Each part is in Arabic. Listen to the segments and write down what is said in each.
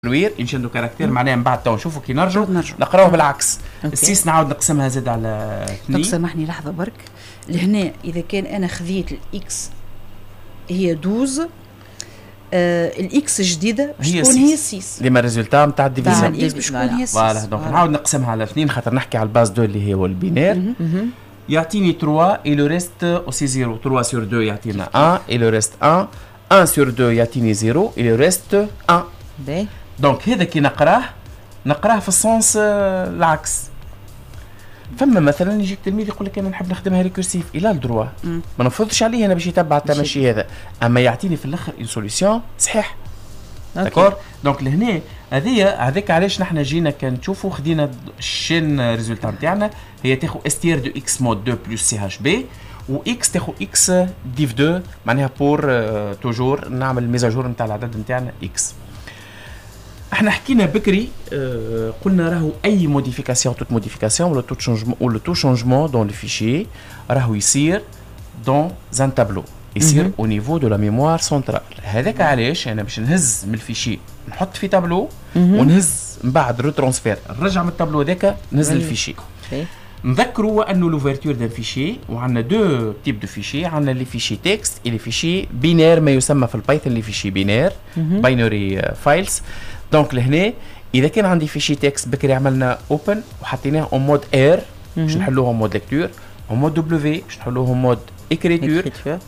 الوير ينشدوا كاركتير معناها من بعد تو نشوفوا كي نرجعوا نقراوه بالعكس. السيس نعاود نقسمها زاد على 2. سامحني لحظه برك لهنا اذا كان انا خذيت الاكس هي 12 الاكس جديده باش تكون هي 6 لما الريزولتا نتاع الديفيزيون الاكس باش تكون هي 6. فوالا دونك نعاود نقسمها على 2 خاطر نحكي على الباز 2 اللي هو البينير. يعطيني 3 et le reste aussi 0. 3 sur 2 يعطينا 1 et le reste 1. 1 sur 2 يعطيني 0 et le reste 1. باهي دونك هذا كي نقراه في السونس العكس. فما مثلا يجي التلميذ يقول لك انا نحب نخدمها ريكورسيف الى الدروا ما نفرضش عليه انا باش يتبع التمشي هذا، اما يعطيني في الاخر اون سوليسيون صحيح. داكور دونك لهنا هذاك علاش نحن جينا كان نشوفوا خدينا الشين ريزولتا نتاعنا هي تاخذ استير دو اكس مود 2 بلس سي اش بي و اكس تاخذ اكس ديف 2 معناها بور توجور نعمل ميزاجور نتاع العدد نتاعنا اكس. احنا حكينا بكري قلنا راهو اي موديفيكاسيون توت موديفيكاسيون ولا توت شونجمون ولا تو شونجمون دون لو فيشي راهو يصير دون زان تابلو يصير او نيفو دو لا ميموار سنترال. هذاك علاش انا باش نهز من الفيشي نحط في تابلو ونهز من بعد ريترانسفير نرجع من التابلو هذاك نهز الفيشي. نذكروا انه لوفرتور دان فيشي وعندنا دو تيب دو فيشي، عندنا لي فيشي تكست اي لي فيشي بينير ما يسمى في البايثون لي فيشي بينير باينري فايلز. دونك لهنا اذا كان عندي فيشي تكست بكري عملنا اوبن وحطيناه اون مود اير باش نحلوه اون مود ليكتور، اون مود دبليو باش نحلوه اون مود écriture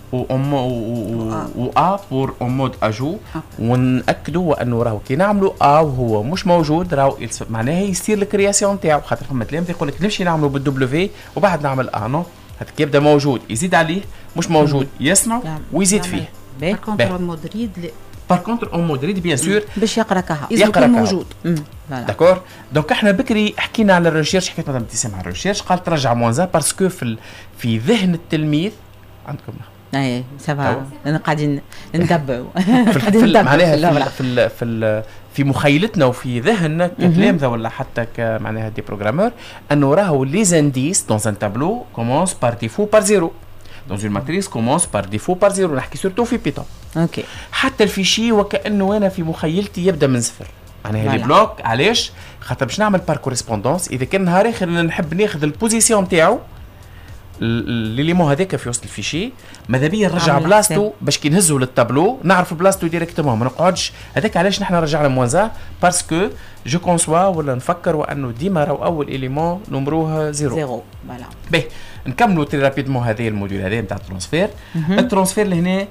و A pour en mode ajout ونأكدوا انه راهو كي نعملوا A وهو مش موجود راهو معناها يصير الكرياسيون تاعو. خاطر فما تلاميذ يقول لك نمشي نعملوا بالدبليو وبعد نعمل A نو هذاك يبدا موجود يزيد عليه مش موجود يصنع ويزيد فيه. بار كونتر مود ريد بار كونتر اون مود ريد بيان سور باش يقرا كها اذا كان موجود. داكور دونك احنا بكري حكينا على الريشيرش، حكيت مدام ابتسام على الريشيرش قالت ترجع موانزا باسكو في ذهن التلميذ عندكم اي سافا انا قاعدين نتبعوا معناها في مخيلتنا وفي ذهننا كتلامذه ولا حتى معناها دي بروغرامور انه راهو لي زانديس دون ان تابلو كومونس بار ديفو بار زيرو دون اون ماتريس كومونس بار ديفو بار زيرو. نحكي سورتو في بيتون اوكي حتى الفيشي وكانه انا في مخيلتي يبدا من صفر معناها لي بلوك. علاش؟ خاطر باش نعمل بار كوريسبوندونس اذا كان نهار اخر نحب ناخذ البوزيسيون تاعو ليليمون هذاك في وسط الفيشي ماذا بيا نرجع بلاصتو باش كي نهزو للتابلو نعرف بلاصتو ديريكتومون ما نقعدش. هذاك علاش نحن رجعنا موانزا باسكو جو كونسوا ولا نفكر وانه ديما راهو اول اليمون نمروه زيرو. فوالا باهي نكملوا تري رابيدمون هذه الموديول هذا نتاع الترانسفير. الترانسفير لهنا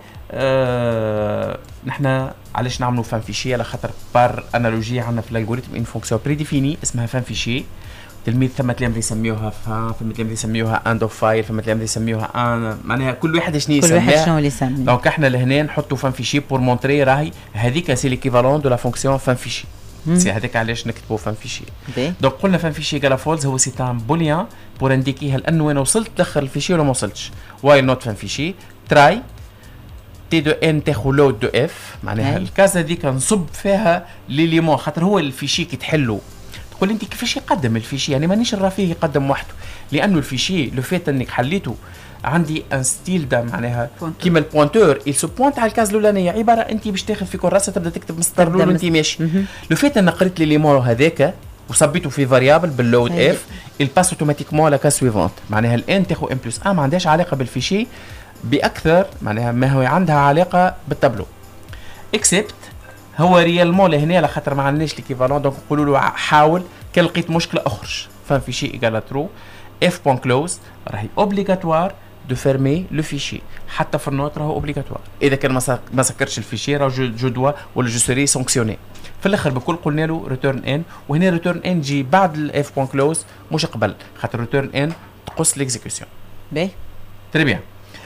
نحن علاش نعملوا فان فيشي على خاطر بار انالوجي عندنا في الالغوريثم ان فونكسيون بريديفيني اسمها فان فيشي. تلميذ ثم تلاميذ يسميوها فان، ثم تلاميذ يسميوها اند اوف فايل، ثم تلاميذ يسميوها ان معناها كل واحد شنو يسميها كل واحد شنو اللي يسمي. دونك احنا لهنا نحطوا فان فيشي بور مونطري راهي هذيك سي ليكيفالون دو لا فونكسيون فان فيشي. سي هذاك علاش نكتبوا فان فيشي. دونك قلنا فان فيشي قال فولز هو سي ان بوليان بور انديكي هل انه انا وصلت دخل الفيشي ولا ما وصلتش. واي نوت فان فيشي تراي تي دو ان تاخو لود دو اف معناها الكاز هذيك نصب فيها ليليمون خاطر هو الفيشي كي تحلو تقول انت كيفاش يقدم الفيشي يعني مانيش نرى فيه يقدم وحده لانه الفيشي لو فيت انك حليته عندي ان ستيل ده معناها كيما البوينتور يل سو بوينت على الكاز الاولانيه عباره انت باش تاخذ في كراسه تبدا تكتب مسطر الاول وانت ماشي. لو فيت انا قريت لي ليمون هذاك وصبيته في فاريابل باللود اف الباس اوتوماتيكمون لا كاز سويفونت معناها الان تاخذ ام بلس ما عندهاش علاقه بالفيشي باكثر معناها ما هو عندها علاقه بالتابلو اكسبت هو ريالمون لهنا على خاطر ما عندناش ليكيفالون دونك نقولوا له حاول كي لقيت مشكله اخرج فان فيشي ايكال ترو اف بوين كلوز راهي اوبليغاتوار دو فيرمي لو فيشي حتى في النوت راهو اوبليغاتوار اذا كان ما سكرتش الفيشي راهو جو دوا ولا جو سوري سانكسيوني. في الاخر بكل قلنا له ريتيرن ان وهنا ريتيرن ان جي بعد الاف بوين كلوز مش قبل خاطر ريتيرن ان تقص ليكزيكسيون. باهي تري بيان.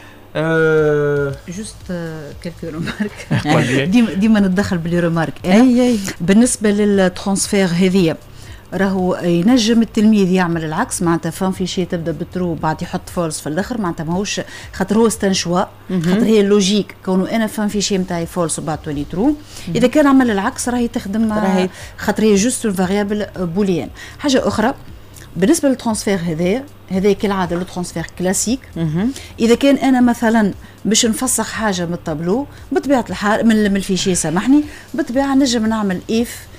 جوست كلكو رومارك ديما نتدخل باللي رومارك اي بالنسبه للترانسفير هذيا راهو ينجم التلميذ يعمل العكس معناتها فان فيشي تبدا بترو بعد يحط فولس في الاخر معناتها ماهوش خاطر هو استنشوا خاطر هي اللوجيك كونه انا فان فيشي نتاعي فولس وبعد تولي ترو. اذا كان عمل العكس راهي تخدم خاطر هي جوست الفاريابل بوليان. حاجه اخرى بالنسبه للترانسفير هذا كالعاده لو ترانسفير كلاسيك. اذا كان انا مثلا باش نفسخ حاجه من الطابلو بطبيعه الحال من الفيشي سامحني بطبيعه نجم نعمل اف